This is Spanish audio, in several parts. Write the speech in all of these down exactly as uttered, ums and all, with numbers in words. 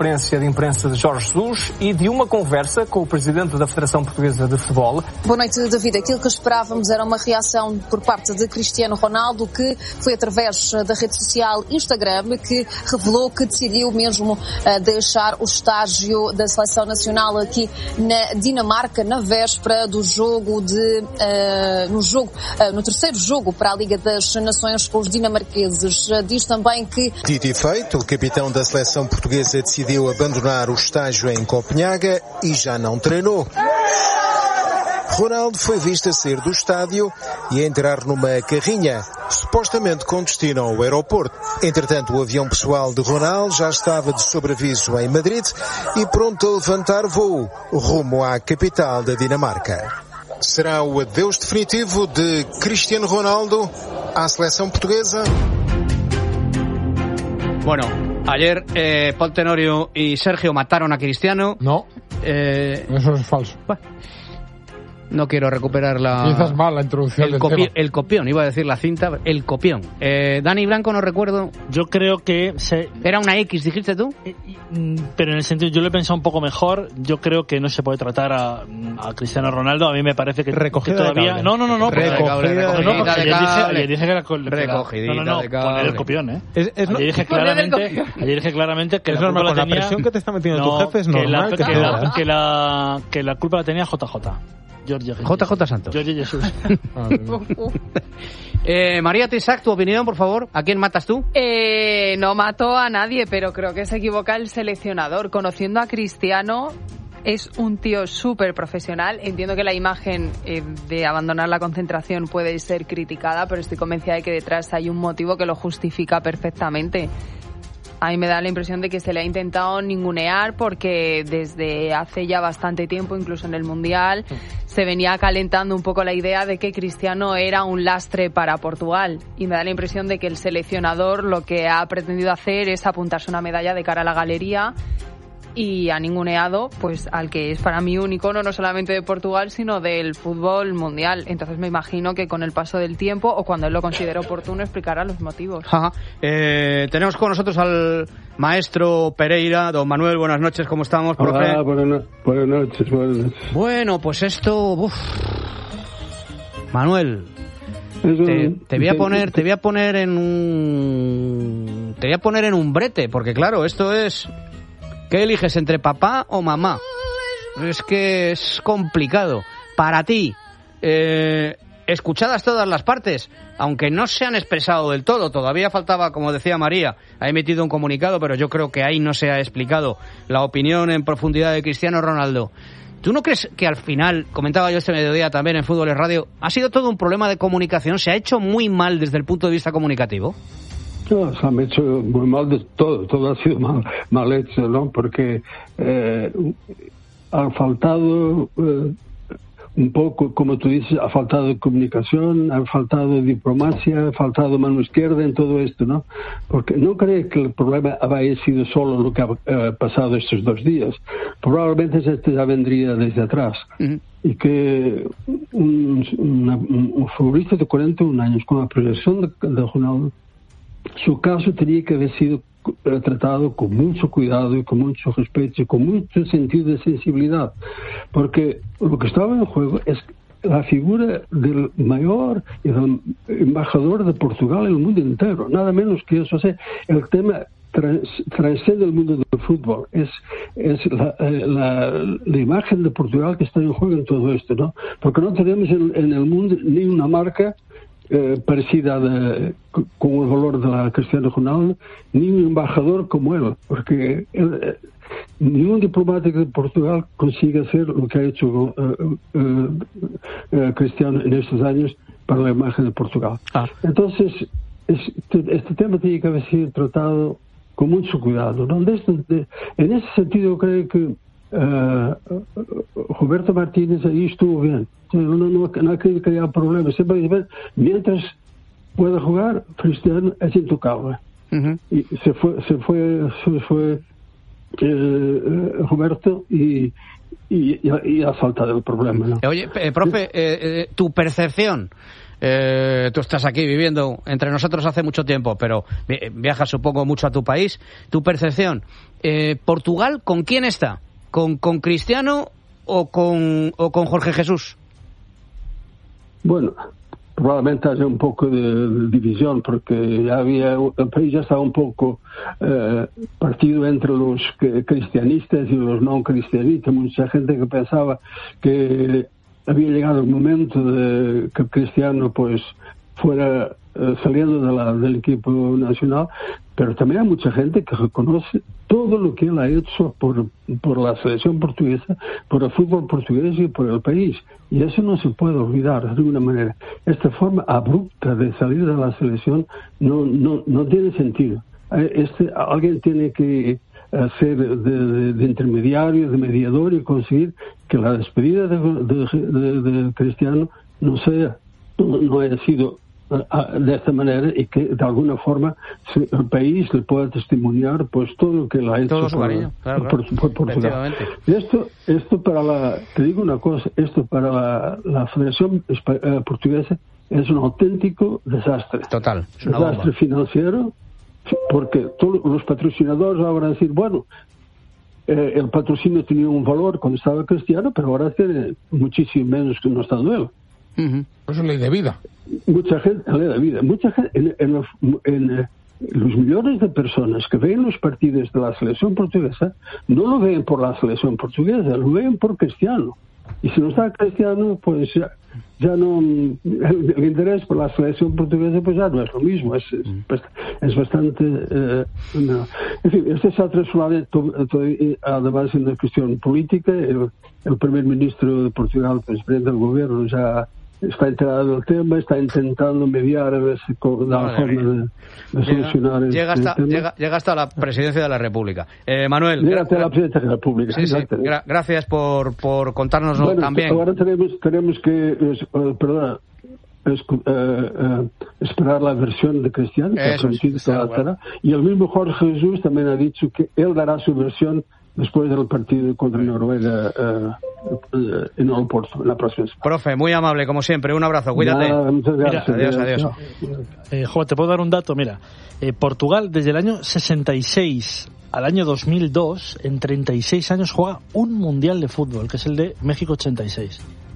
Conferência de imprensa de Jorge Jesus e de uma conversa com o presidente da Federação Portuguesa de Futebol. Boa noite, David. Aquilo que esperávamos era uma reação por parte de Cristiano Ronaldo, que foi através da rede social Instagram que revelou que decidiu mesmo uh, deixar o estágio da Seleção Nacional aqui na Dinamarca na véspera do jogo de uh, no jogo uh, no terceiro jogo para a Liga das Nações com os dinamarqueses. Uh, diz também que dito e feito, o capitão da Seleção Portuguesa decidiu abandonar o estágio em Copenhaga e já não treinou. Ronaldo foi visto a sair do estádio e a entrar numa carrinha, supostamente com destino ao aeroporto. Entretanto, o avião pessoal de Ronaldo já estava de sobreaviso em Madrid e pronto a levantar voo rumo à capital da Dinamarca. Será o adeus definitivo de Cristiano Ronaldo à seleção portuguesa? Bueno, ayer eh, Paul Tenorio y Sergio mataron a Cristiano. No, eh, eso es falso. Bueno, no quiero recuperar la... Empiezas mal la introducción el, del copi tema. el copión, iba a decir la cinta, el copión. Eh, Dani Blanco, no recuerdo. Yo creo que... Se... ¿Era una X, dijiste tú? Pero en el sentido, yo lo he pensado un poco mejor. Yo creo que no se puede tratar a, a Cristiano Ronaldo. A mí me parece que, que todavía... No, no, no, no. Recogida de cable. Ayer dije que la... Recogidita no, no, no, de cable. poner el copión, ¿eh? Es, es ayer, dije claramente, ayer dije claramente que es la culpa normal, la con tenía... la presión que te está metiendo no, tu jefe es que normal la, que, que, te la, veas. que, la, que la culpa la tenía J J. Jorge J J Santos. Jorge Jesús. eh, María Tisac, tu opinión, por favor. ¿A quién matas tú? Eh, no mato a nadie, pero creo que se equivoca el seleccionador. Conociendo a Cristiano, es un tío súper profesional. Entiendo que la imagen eh, de abandonar la concentración puede ser criticada, pero estoy convencida de que detrás hay un motivo que lo justifica perfectamente. A mí me da la impresión de que se le ha intentado ningunear porque desde hace ya bastante tiempo, incluso en el Mundial, se venía calentando un poco la idea de que Cristiano era un lastre para Portugal. Y me da la impresión de que el seleccionador lo que ha pretendido hacer es apuntarse una medalla de cara a la galería y ha ninguneado pues al que es para mí un icono no solamente de Portugal sino del fútbol mundial. Entonces me imagino que con el paso del tiempo o cuando él lo considere oportuno explicará los motivos. Ajá. Eh, tenemos con nosotros al maestro Pereira. Don Manuel, buenas noches, ¿cómo estamos, profe? Hola, buenas, no buenas noches, buenas noches. Bueno, pues esto... Uf. Manuel, te, te voy a poner te voy a poner en un te voy a poner en un brete, porque claro, esto es... ¿Qué eliges, entre papá o mamá? Es que es complicado. Para ti, eh, escuchadas todas las partes, aunque no se han expresado del todo, todavía faltaba, como decía María, ha emitido un comunicado, pero yo creo que ahí no se ha explicado la opinión en profundidad de Cristiano Ronaldo. ¿Tú no crees que al final, comentaba yo este mediodía también en Fútbol es Radio, ha sido todo un problema de comunicación? ¿Se ha hecho muy mal desde el punto de vista comunicativo? No, se han hecho muy mal de todo, todo ha sido mal, mal hecho, ¿no? Porque eh, ha faltado eh, un poco, como tú dices, ha faltado comunicación, ha faltado diplomacia, ha faltado mano izquierda en todo esto, ¿no? Porque no creo que el problema haya sido solo lo que ha eh, pasado estos dos días. Probablemente este ya vendría desde atrás. Uh-huh. Y que un, una, un futbolista de cuarenta y un años con la proyección de, de Ronaldo, su caso tenía que haber sido tratado con mucho cuidado y con mucho respeto y con mucho sentido de sensibilidad, porque lo que estaba en juego es la figura del mayor y del embajador de Portugal en el mundo entero, nada menos que eso. O sea, el tema trans, transcende el mundo del fútbol, es, es la, la, la imagen de Portugal que está en juego en todo esto, ¿no? Porque no tenemos en, en el mundo ni una marca Eh, parecida de, con el valor de la Cristiano Ronaldo, ni un embajador como él, porque él, eh, ni un diplomático de Portugal consigue hacer lo que ha hecho eh, eh, eh, Cristiano en estos años para la imagen de Portugal. Ah. Entonces, este, este tema tiene que haber sido tratado con mucho cuidado, ¿no? De este, de, en ese sentido creo que Uh, Roberto Martínez ahí estuvo bien. No, no, no, no creo que haya problemas. Siempre, mientras pueda jugar, Cristiano es intocable. Uh-huh. Y se fue, se fue, se fue eh, Roberto y, y, y ha saltado el problema, ¿no? Oye, eh, profe, eh, eh, tu percepción Eh, tú estás aquí viviendo entre nosotros hace mucho tiempo, pero viajas supongo mucho a tu país. Tu percepción, eh, ¿Portugal con quién está? ¿Con, con Cristiano o con, o con Jorge Jesús? Bueno, probablemente haya un poco de, de división, porque ya había, el país ya estaba un poco eh, partido entre los cristianistas y los no cristianistas. Mucha gente que pensaba que había llegado el momento de que Cristiano pues fuera eh, saliendo de la, del equipo nacional, pero también hay mucha gente que reconoce todo lo que él ha hecho por, por la selección portuguesa, por el fútbol portugués y por el país. Y eso no se puede olvidar de alguna manera. Esta forma abrupta de salir de la selección no, no, no tiene sentido. Este, alguien tiene que ser de, de, de intermediario, de mediador y conseguir que la despedida de, de, de, de Cristiano no sea, no haya sido de esta manera y que de alguna forma el país le pueda testimoniar pues todo lo que él ha hecho todo su por, cariño, claro, por, claro. por, por Portugal. Y esto, esto para la, te digo una cosa, esto para la, la Federación Portuguesa es un auténtico desastre. Total, es una desastre bomba. Financiero, porque todos los patrocinadores ahora van a decir, bueno, eh, el patrocinio tenía un valor cuando estaba Cristiano, pero ahora tiene muchísimo menos que no estando él. Uh-huh. Eso es ley de vida. Mucha gente, ley de vida, mucha gente, en, en, los, en eh, los millones de personas que ven los partidos de la selección portuguesa, no lo ven por la selección portuguesa, lo ven por Cristiano. Y si no está Cristiano, pues ya, ya no, el, el interés por la selección portuguesa pues ya no es lo mismo, es, es, es bastante eh, no. En fin, este se ha transformado además en una cuestión política. El, el primer ministro de Portugal, pues, presidente del gobierno, ya está enterado del tema, está intentando mediar a ver si da la forma de, de solucionar llega, llega, el, hasta, el tema. Llega, llega hasta la presidencia de la República. Eh, Manuel, llega hasta la presidencia de la República. Sí, sí. Gra- gracias por, por contárnoslo bueno, también. Ahora tenemos, tenemos que, uh, perdón, es, uh, uh, esperar la versión de Cristiano, que Eso ha prometido es, que la dará. Y el mismo Jorge Jesús también ha dicho que él dará su versión después del partido contra Noruega uh, uh, en el Porto, la próxima semana. Profe, muy amable, como siempre. Un abrazo, cuídate. Nada, muchas gracias. Mira, adiós, adiós. Eh, jo, te puedo dar un dato, mira. Eh, Portugal, desde el año sesenta y seis al año dos mil dos, en treinta y seis años, juega un mundial de fútbol, que es el de México ochenta y seis.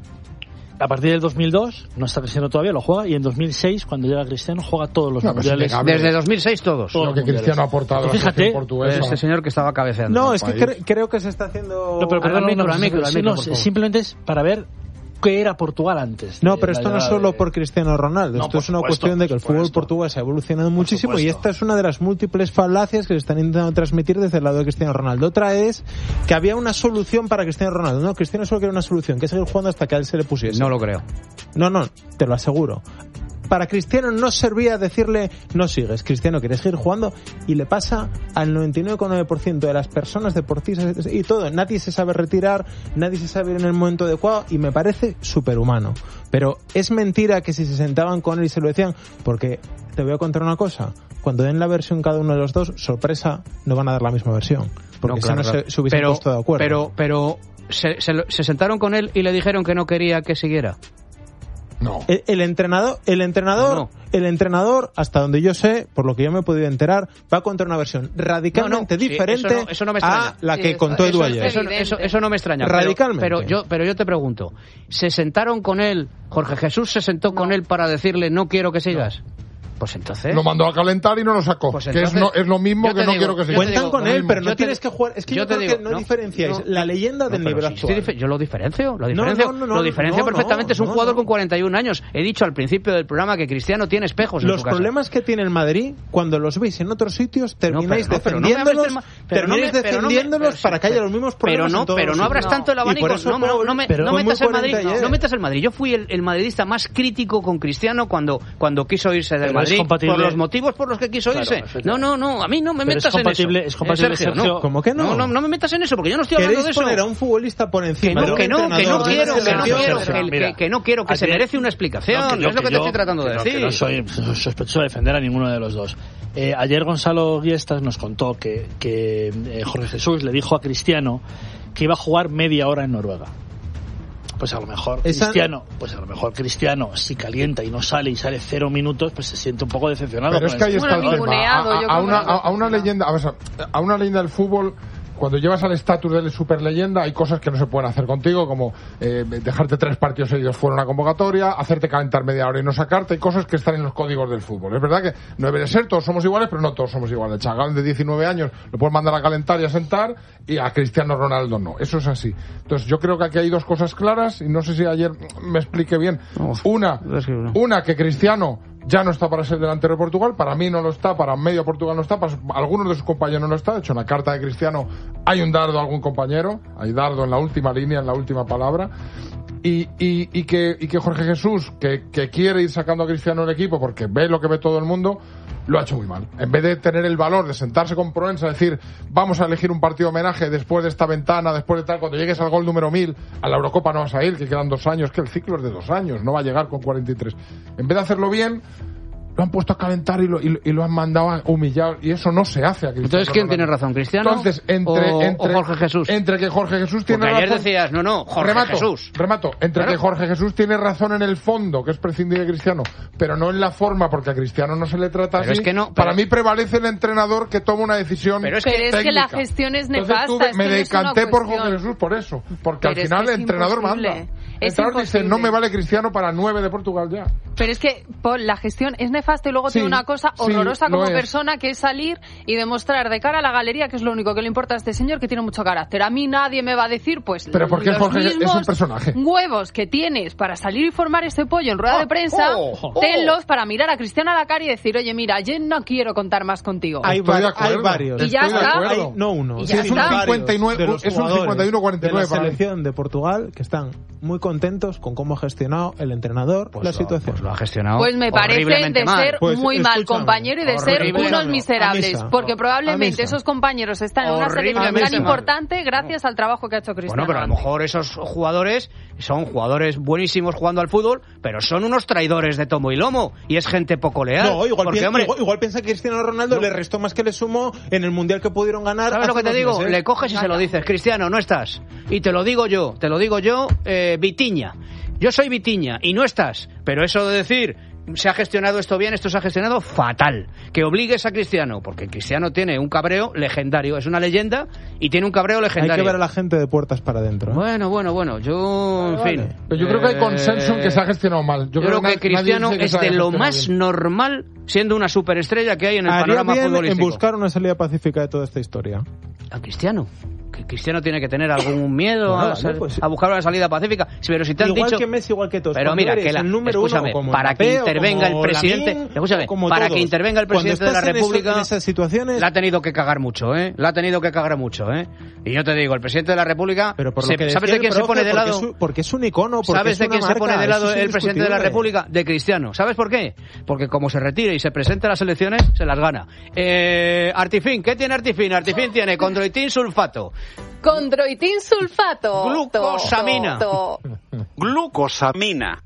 A partir del dos mil dos, no está Cristiano todavía, lo juega, y en dos mil seis, cuando llega Cristiano, juega todos los no, mundiales. Desde dos mil seis todos. Lo que Cristiano ha aportado a la selección portuguesa. Este señor que estaba cabeceando. No, es que cre- creo que se está haciendo... No, pero perdón, al micro, no, al micro, no, al micro, no, simplemente es para ver qué era Portugal antes. No, pero esto no es solo de... por Cristiano Ronaldo, no, esto es una supuesto, cuestión de que el fútbol supuesto. portugués ha evolucionado muchísimo y esta es una de las múltiples falacias que se están intentando transmitir desde el lado de Cristiano Ronaldo. Otra es que había una solución para Cristiano Ronaldo. No, Cristiano solo quería una solución, que es seguir jugando hasta que a él se le pusiese. No lo creo. No, no, te lo aseguro. Para Cristiano no servía decirle no sigues, Cristiano quiere seguir jugando, y le pasa al noventa y nueve coma nueve por ciento de las personas deportistas y todo. Nadie se sabe retirar, nadie se sabe ir en el momento adecuado y me parece superhumano. Pero es mentira que si se sentaban con él y se lo decían, porque te voy a contar una cosa, cuando den la versión cada uno de los dos, sorpresa, no van a dar la misma versión, porque no, claro, si no se, se hubiesen pero, puesto de acuerdo. Pero, pero se, se, se sentaron con él y le dijeron que no quería que siguiera. No. El, el entrenador, el entrenador, no. el entrenador, hasta donde yo sé, por lo que yo me he podido enterar, va a contar una versión radicalmente no, no, diferente sí, eso no, eso no me a la que sí, contó eso, Edu ayer. Eso, eso, eso no me extraña. Radicalmente. Pero, pero yo, pero yo te pregunto, ¿se sentaron con él? Jorge Jesús se sentó no. con él para decirle no quiero que sigas. No. Pues entonces... Lo mandó a calentar y no lo sacó. Pues entonces, que es, no, es lo mismo que no digo, quiero que siga. Cuentan con él, pero no te, tienes que jugar... Es que yo, yo creo digo, que no, no diferenciáis no, la leyenda del no, nivel actual. Sí, yo lo diferencio, lo diferencio, no, no, no, lo diferencio no, perfectamente. Es un jugador con cuarenta y un años. He dicho al principio del programa que Cristiano tiene espejos en los su casa. Los problemas que tiene el Madrid, cuando los veis en otros sitios, termináis defendiéndolos, termináis defendiéndolos para que haya los mismos problemas en todos. Pero no abras tanto el abanico. No metas el Madrid. No metas el Madrid. Yo fui el madridista más crítico con Cristiano cuando quiso irse del Madrid por los motivos por los que quiso Claro, irse. No, no, no, a mí no me metas en eso. Es compatible, eh, Sergio, Sergio, no. ¿Cómo que no? No, no? No me metas en eso, porque yo no estoy hablando de eso. Poner a un futbolista por encima que no, que no, que no quiero, que no quiero, que, que, que no quiero, que ayer, se merece una explicación. No, yo, es lo que, que te yo, estoy tratando de no, decir. Que no soy sospechoso de defender a ninguno de los dos. Eh, ayer Gonzalo Giestas nos contó que, que eh, Jorge Jesús le dijo a Cristiano que iba a jugar media hora en Noruega. pues a lo mejor Esa... Cristiano, pues a lo mejor Cristiano, si calienta y no sale y sale cero minutos, pues se siente un poco decepcionado. Pero es que ahí está bueno, el tema. A, a, a, una, a, a una leyenda, a, ver, a una leyenda del fútbol, cuando llevas al estatus de superleyenda, hay cosas que no se pueden hacer contigo, como eh, dejarte tres partidos seguidos fuera de una convocatoria, hacerte calentar media hora y no sacarte, hay cosas que están en los códigos del fútbol. Es verdad que no debe de ser, todos somos iguales, pero no todos somos iguales. Chagal de diecinueve años lo puedes mandar a calentar y a sentar, y a Cristiano Ronaldo no. Eso es así. Entonces yo creo que aquí hay dos cosas claras, y no sé si ayer me expliqué bien. Una, una que Cristiano ya no está para ser delantero de Portugal, para mí no lo está, para medio Portugal no está, para algunos de sus compañeros no lo está. De hecho, en la carta de Cristiano hay un dardo a algún compañero, hay dardo en la última línea, en la última palabra. Y, y, y, que, y que Jorge Jesús, que, que quiere ir sacando a Cristiano del equipo porque ve lo que ve todo el mundo, lo ha hecho muy mal. En vez de tener el valor de sentarse con Proença, decir, vamos a elegir un partido de homenaje después de esta ventana, después de tal, cuando llegues al gol número mil, a la Eurocopa no vas a ir, que quedan dos años, que el ciclo es de dos años, no va a llegar con cuarenta y tres. En vez de hacerlo bien, lo han puesto a calentar y lo, y, y lo han mandado a humillar, y eso no se hace a Cristiano. Entonces, ¿quién Ronaldo. tiene razón, Cristiano Entonces, entre, o, entre, o Jorge Jesús? Entre que Jorge Jesús tiene Porque ayer razón... decías, no, no, Jorge remato, Jesús. Remato, entre claro. que Jorge Jesús tiene razón en el fondo, que es prescindir de Cristiano, pero no en la forma, porque a Cristiano no se le trata pero así. Es que no, pero... Para mí prevalece el entrenador que toma una decisión Pero es que, técnica. Es que la gestión es nefasta. Entonces, tuve, me es que decanté no por Jorge Jesús por eso, porque pero al final es el entrenador imposible. manda. El Es entrenador imposible. dice, no me vale Cristiano para nueve de Portugal ya. Pero es que Paul, la gestión es nefasta y luego Sí, tiene una cosa horrorosa sí, como es. persona, que es salir y demostrar de cara a la galería que es lo único que le importa a este señor, que tiene mucho carácter. A mí nadie me va a decir, pues, Pero porque los Jorge mismos es un personaje. huevos que tienes para salir y formar este pollo en rueda Oh, de prensa, oh, oh. tenlos para mirar a Cristiano a la cara y decir, oye, mira, yo no quiero contar más contigo. Hay, Estoy de va- acuerdo. hay varios. Y ya Estoy de está. acuerdo. Hay- no uno, Y Sí, ya es un está. cincuenta y nueve, de los es un jugadores cincuenta y uno cuarenta y de nueve la para mí. selección de Portugal que están muy contentos con cómo ha gestionado el entrenador Pues la lo, situación. pues lo ha gestionado Pues me parece horriblemente de mal. ser Pues, muy mal escúchame, compañero y de ser horrible. unos miserables, A misa. porque A probablemente misa. esos compañeros están en una selección Horriblemente tan mal. importante gracias al trabajo que ha hecho Cristiano. Bueno, pero a lo antes. mejor esos jugadores son jugadores buenísimos jugando al fútbol, pero son unos traidores de tomo y lomo, y es gente poco leal. No, igual, porque, piensa, hombre, igual, igual piensa que Cristiano Ronaldo No. le restó más que le sumó en el Mundial que pudieron ganar. ¿sabes lo hace que te unos digo? meses. Le coges y se lo dices, Cristiano, no estás. Y te lo digo yo, te lo digo yo, eh, Vitiña. Yo soy Vitiña y no estás. Pero eso de decir, se ha gestionado esto bien, esto se ha gestionado fatal. Que obligues a Cristiano, porque Cristiano tiene un cabreo legendario, es una leyenda y tiene un cabreo Hay legendario. que ver a la gente de puertas para adentro. ¿eh? Bueno, bueno, bueno, yo, en Vale, fin. vale. Pero yo creo que hay Eh, consenso en que se ha gestionado mal. Yo, creo que nadie Cristiano dice que es se haya de lo gestionado más bien. normal, siendo una superestrella que hay en el Haría panorama bien en futbolístico. buscar una salida pacífica de toda esta historia. A Cristiano. Que Cristiano tiene que tener algún miedo Bueno, a, vale, sal- pues- a buscar una salida pacífica. Sí, pero si te han Igual dicho... que Messi, igual que todos. Pero Cuando mira, eres que la, el número escúchame, uno, como para Mbappé que o intervenga el como presidente, Lamine, escúchame, como para todos. que intervenga el Cuando presidente de la estás en eso- República, en esas situaciones, la ha tenido que cagar mucho, ¿eh? La ha tenido que cagar mucho, ¿eh? Y yo te digo, el presidente de la República, pero por lo se- que ¿sabes decía de el quién se profe, pone de porque lado? es un- porque es un icono, porque ¿Sabes es de una quién se marca, pone de lado eso es el presidente de la indiscutible. República? De Cristiano. ¿Sabes por qué? Porque como se retire y se presente a las elecciones, se las gana. Eh, Artifin, ¿qué tiene Artifin? Artifin tiene condroitin sulfato. Condroitin sulfato. Glucosamina. To, to. Glucosamina.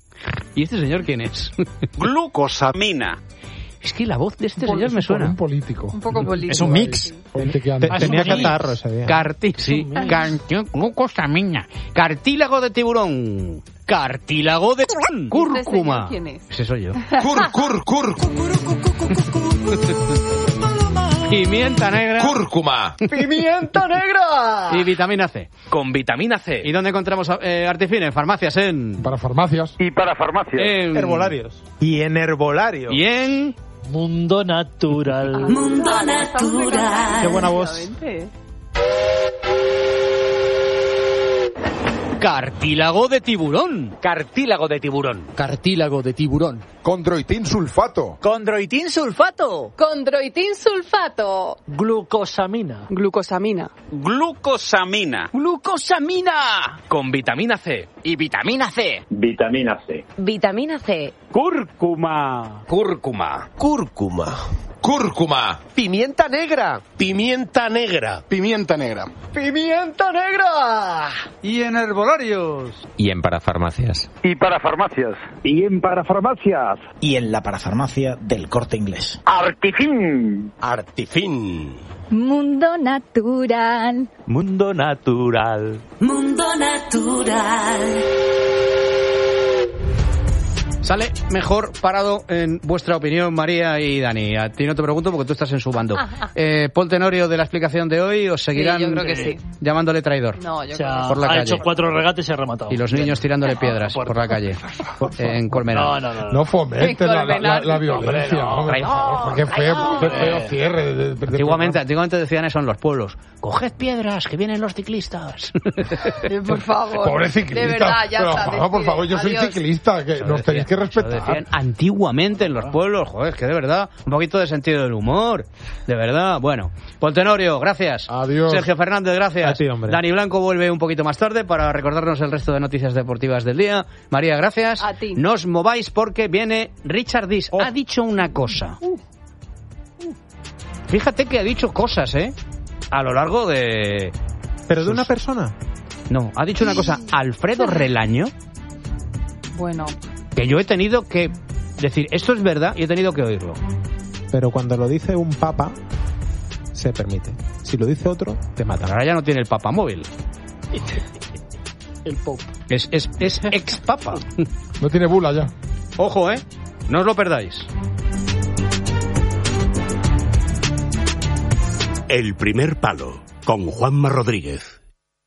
¿Y este señor quién es? Glucosamina. Es que la voz de este Un señor me un suena. Un político. Un poco político. Es un mix. Gente que Te- anda- tenía un mix. catarro ese día. Carti sí. Car- glucosamina. Cartílago de tiburón. Cartílago de tiburón. Cúrcuma. señor quién es? Ese soy yo. Cur, cur, cur. Pimienta negra. Cúrcuma. ¡Pimienta negra! Y vitamina C. Con vitamina C. ¿Y dónde encontramos eh, Artifin? En farmacias, en... Para farmacias. Y para farmacia. en... Herbolarios. Y en herbolarios. Y en... Mundo natural. Mundo natural. Qué buena voz. Efectivamente. Cartílago de tiburón. Cartílago de tiburón. Cartílago de tiburón. Condroitin sulfato. Condroitin sulfato. Condroitin sulfato. Glucosamina. Glucosamina. Glucosamina. Glucosamina. Con vitamina C. Y vitamina C. Vitamina C. Vitamina C. Cúrcuma. Cúrcuma. Cúrcuma. Cúrcuma. Pimienta negra. Pimienta negra. Pimienta negra. ¡Pimienta negra! Y en herbolarios. Y en parafarmacias. Y para farmacias. Y en parafarmacias. Y en la parafarmacia del Corte Inglés. Artifin. Artifin. Mundo natural. Mundo natural. Mundo natural. Sale mejor parado, en vuestra opinión, María y Dani. A ti no te pregunto porque tú estás en su bando. Ah, ah. Eh, ¿Paul Tenorio de la explicación de hoy os seguirán sí, yo creo que sí. llamándole traidor? No, yo o sea, creo que por la ha calle. hecho cuatro regates y se ha rematado. Y los niños tirándole piedras por, por la calle. Por, eh, en Colmenar. No, no, no. No fomentes la, la, la, la violencia. Hombre, no, hombre, qué feo, qué feo cierre. De, de, antiguamente, antiguamente decían eso en los pueblos. Coged piedras, que vienen los ciclistas. Por favor. Pobre ciclista. De verdad, ya pero, está. No, por favor, yo soy Adiós. ciclista, que nos tenéis que respetar. Antiguamente en los pueblos, joder, que de verdad, un poquito de sentido del humor, de verdad. Bueno, Paul Tenorio, gracias. Adiós. Sergio Fernández, gracias. A ti, hombre. Dani Blanco vuelve un poquito más tarde para recordarnos el resto de noticias deportivas del día. María, gracias. A ti. No os mováis porque viene Richard Dis. Oh. Ha dicho una cosa. Fíjate que ha dicho cosas, ¿eh? A lo largo de... ¿Pero de una persona? No, ha dicho una cosa. Alfredo Relaño. Bueno. Que yo he tenido que decir, esto es verdad, y he tenido que oírlo. Pero cuando lo dice un papa, se permite. Si lo dice otro, te matan. Ahora ya no tiene el papa móvil. El Pope. Es, es, es ex papa. No tiene bula ya. Ojo, ¿eh? No os lo perdáis. El primer palo, con Juanma Rodríguez.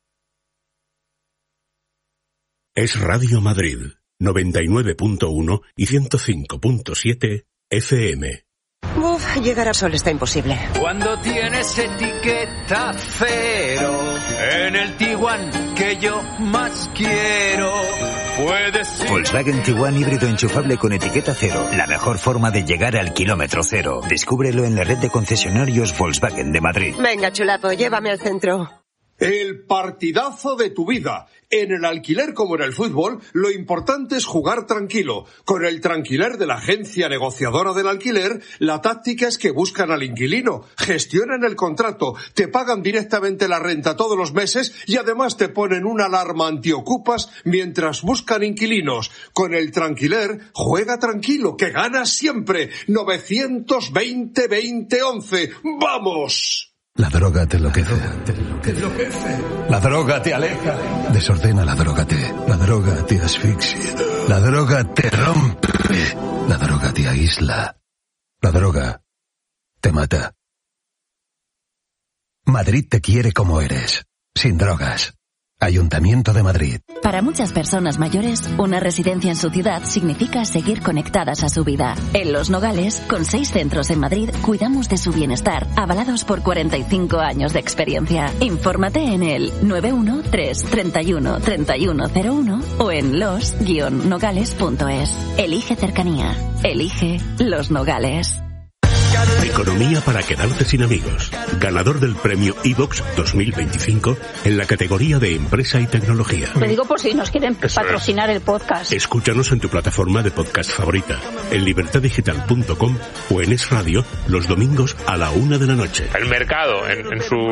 Es Radio Madrid. noventa y nueve punto uno y ciento cinco punto siete F M. Uf, llegar a Sol está imposible. Cuando tienes etiqueta cero en el Tiguan que yo más quiero, puedes ir... Volkswagen Tiguan híbrido enchufable con etiqueta cero. La mejor forma de llegar al kilómetro cero. Descúbrelo en la red de concesionarios Volkswagen de Madrid. Venga, chulapo, llévame al centro. El partidazo de tu vida. En el alquiler como en el fútbol, lo importante es jugar tranquilo. Con el Tranquiler de la agencia negociadora del alquiler, la táctica es que buscan al inquilino, gestionan el contrato, te pagan directamente la renta todos los meses y además te ponen una alarma antiocupas mientras buscan inquilinos. Con el Tranquiler, juega tranquilo, que ganas siempre. novecientos veinte veinte once. ¡Vamos! La droga te enloquece. ¿Te enloquece? La droga te aleja. Desordena la droga te. La droga te asfixia. La droga te rompe. La droga te aísla. La droga te mata. Madrid te quiere como eres. Sin drogas. Ayuntamiento de Madrid. Para muchas personas mayores, una residencia en su ciudad significa seguir conectadas a su vida. En Los Nogales, con seis centros en Madrid, cuidamos de su bienestar, avalados por cuarenta y cinco años de experiencia. Infórmate en el nueve uno tres, treinta y uno, treinta y uno cero uno o en los guion nogales punto es. Elige cercanía. Elige Los Nogales. Economía para quedarte sin amigos. Ganador del premio iVox dos mil veinticinco en la categoría de empresa y tecnología. Lo digo por si nos quieren Eso patrocinar es. el podcast. Escúchanos en tu plataforma de podcast favorita, en libertad digital punto com o en Es Radio los domingos a la una de la noche. El mercado en, en su...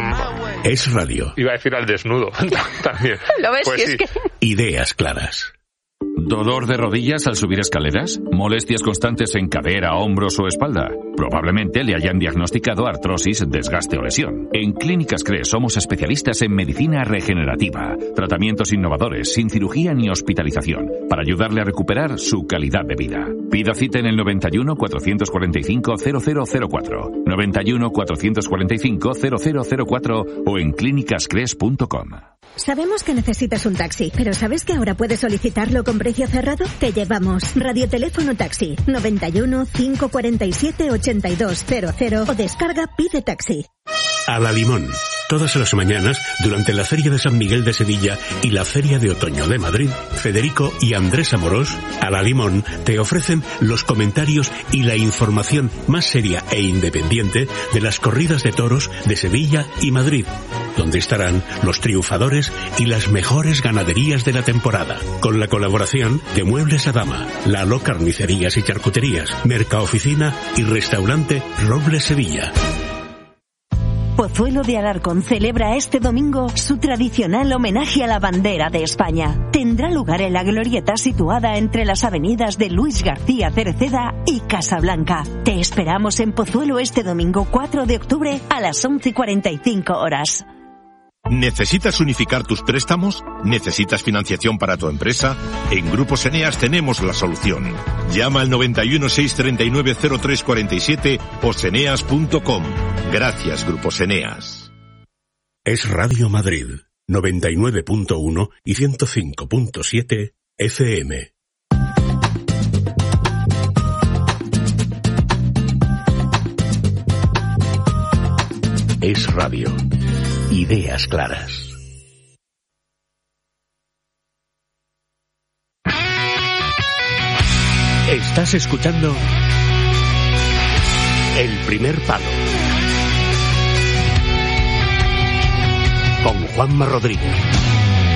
Es Radio. Iba a decir al desnudo también. ¿Lo ves? Pues Si sí. es que... Ideas claras. ¿Dolor de rodillas al subir escaleras? ¿Molestias constantes en cadera, hombros o espalda? Probablemente le hayan diagnosticado artrosis, desgaste o lesión. En Clínicas CRES somos especialistas en medicina regenerativa, tratamientos innovadores, sin cirugía ni hospitalización, para ayudarle a recuperar su calidad de vida. Pida cita en el noventa y uno, cuatrocientos cuarenta y cinco, cero cero cero cuatro, noventa y uno, cuatrocientos cuarenta y cinco, cero cero cero cuatro o en clínicas cres punto com. Sabemos que necesitas un taxi, pero ¿sabes que ahora puedes solicitarlo con precio cerrado? Te llevamos Radioteléfono Taxi noventa y uno, cinco cuarenta y siete, ochenta y dos cero cero o descarga Pide Taxi. A la Limón. Todas las mañanas, durante la Feria de San Miguel de Sevilla y la Feria de Otoño de Madrid, Federico y Andrés Amorós, A la Limón, te ofrecen los comentarios y la información más seria e independiente de las corridas de toros de Sevilla y Madrid, donde estarán los triunfadores y las mejores ganaderías de la temporada, con la colaboración de Muebles Adama, Lalo Carnicerías y Charcuterías, Mercaoficina y Restaurante Robles Sevilla. Pozuelo de Alarcón celebra este domingo su tradicional homenaje a la bandera de España. Tendrá lugar en la glorieta situada entre las avenidas de Luis García Cereceda y Casablanca. Te esperamos en Pozuelo este domingo cuatro de octubre a las once y cuarenta y cinco horas. ¿Necesitas unificar tus préstamos? ¿Necesitas financiación para tu empresa? En Grupos Eneas tenemos la solución. Llama al noventa y uno, seiscientos treinta y nueve, cero tres cuarenta y siete o seneas punto com. Gracias, Grupos Eneas. Es Radio Madrid, noventa y nueve punto uno y ciento cinco punto siete F M. Es radio. Ideas claras. Estás escuchando El Primer Palo con Juanma Rodríguez.